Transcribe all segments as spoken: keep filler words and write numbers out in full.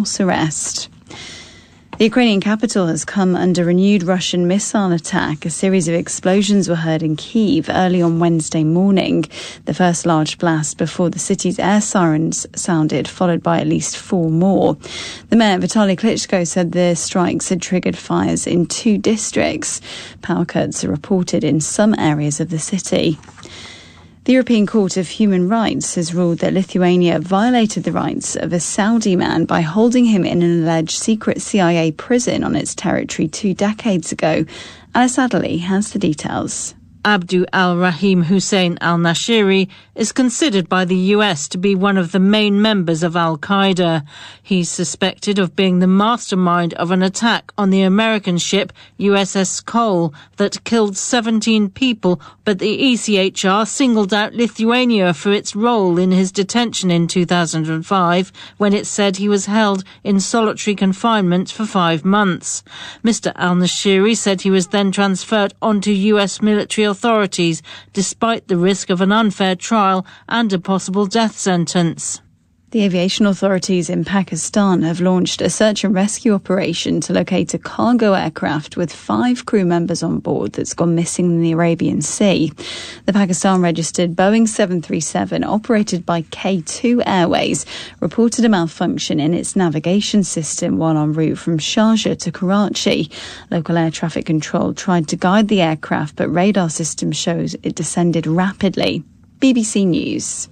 house arrest. The Ukrainian capital has come under renewed Russian missile attack. A series of explosions were heard in Kyiv early on Wednesday morning, the first large blast before the city's air sirens sounded, followed by at least four more. The mayor, Vitaly Klitschko, said the strikes had triggered fires in two districts. Power cuts are reported in some areas of the city. The European Court of Human Rights has ruled that Lithuania violated the rights of a Saudi man by holding him in an alleged secret C I A prison on its territory two decades ago. Alice Adderley has the details. Abdu al-Rahim Hussein al-Nashiri is considered by the U S to be one of the main members of Al-Qaeda. He's suspected of being the mastermind of an attack on the American ship U S S Cole that killed seventeen people, but the E C H R singled out Lithuania for its role in his detention in two thousand five, when it said he was held in solitary confinement for five months. Mister al-Nashiri said he was then transferred onto U S military authorities authorities, despite the risk of an unfair trial and a possible death sentence. The aviation authorities in Pakistan have launched a search and rescue operation to locate a cargo aircraft with five crew members on board that's gone missing in the Arabian Sea. The Pakistan-registered Boeing seven thirty-seven, operated by K two Airways, reported a malfunction in its navigation system while en route from Sharjah to Karachi. Local air traffic control tried to guide the aircraft, but radar system shows it descended rapidly. B B C News.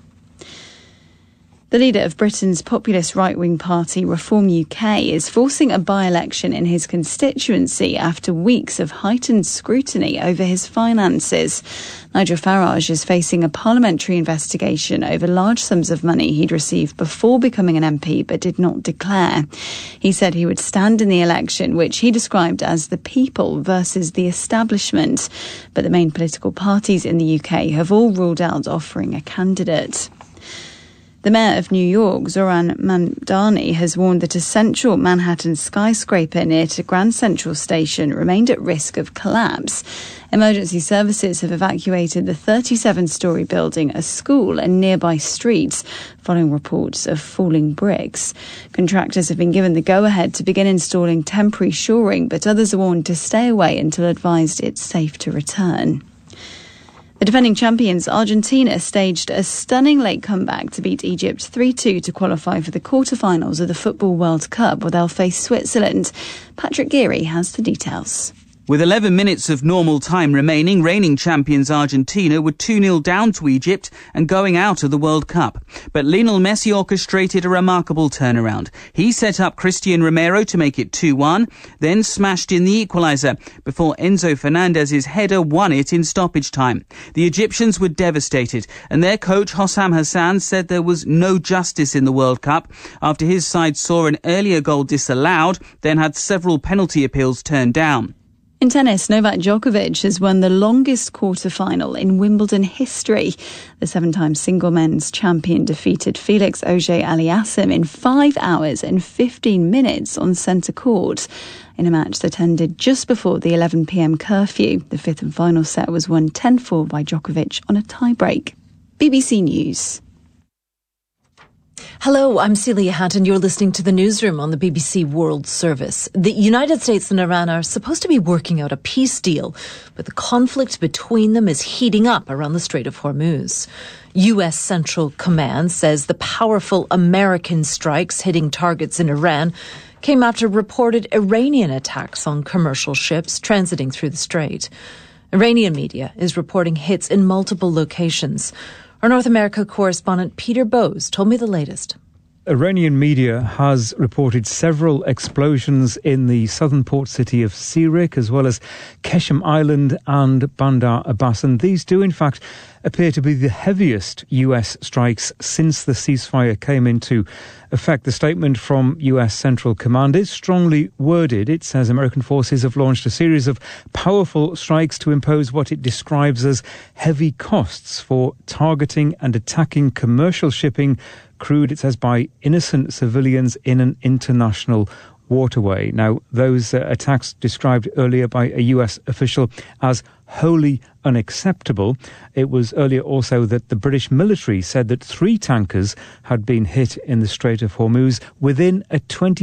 The leader of Britain's populist right-wing party, Reform U K, is forcing a by-election in his constituency after weeks of heightened scrutiny over his finances. Nigel Farage is facing a parliamentary investigation over large sums of money he'd received before becoming an M P but did not declare. He said he would stand in the election, which he described as the people versus the establishment. But the main political parties in the U K have all ruled out offering a candidate. The mayor of New York, Zohran Mamdani, has warned that a central Manhattan skyscraper near to Grand Central Station remained at risk of collapse. Emergency services have evacuated the thirty-seven-storey building, a school, and nearby streets, following reports of falling bricks. Contractors have been given the go-ahead to begin installing temporary shoring, but others are warned to stay away until advised it's safe to return. The defending champions Argentina staged a stunning late comeback to beat Egypt three two to qualify for the quarter-finals of the Football World Cup, where they'll face Switzerland. Patrick Geary has the details. With eleven minutes of normal time remaining, reigning champions Argentina were two nil down to Egypt and going out of the World Cup. But Lionel Messi orchestrated a remarkable turnaround. He set up Christian Romero to make it two one, then smashed in the equaliser before Enzo Fernandez's header won it in stoppage time. The Egyptians were devastated, and their coach Hossam Hassan said there was no justice in the World Cup after his side saw an earlier goal disallowed, then had several penalty appeals turned down. In tennis, Novak Djokovic has won the longest quarter-final in Wimbledon history. The seven-time single men's champion defeated Felix Auger-Aliassime in five hours and fifteen minutes on centre court, in a match that ended just before the eleven p.m. curfew. The fifth and final set was won ten four by Djokovic on a tie-break. B B C News. Hello, I'm Celia Hunt and you're listening to the Newsroom on the B B C World Service. The United States and Iran are supposed to be working out a peace deal, but the conflict between them is heating up around the Strait of Hormuz. U S Central Command says the powerful American strikes hitting targets in Iran came after reported Iranian attacks on commercial ships transiting through the strait. Iranian media is reporting hits in multiple locations. Our North America correspondent Peter Bowes told me the latest. Iranian media has reported several explosions in the southern port city of Sirik, as well as Keshem Island and Bandar Abbas. And these do, in fact, appear to be the heaviest U S strikes since the ceasefire came into effect. The statement from U S Central Command is strongly worded. It says American forces have launched a series of powerful strikes to impose what it describes as heavy costs for targeting and attacking commercial shipping, crude, it says, by innocent civilians in an international waterway. Now, those uh, attacks described earlier by a U S official as wholly unacceptable. It was earlier also that the British military said that three tankers had been hit in the Strait of Hormuz within a twenty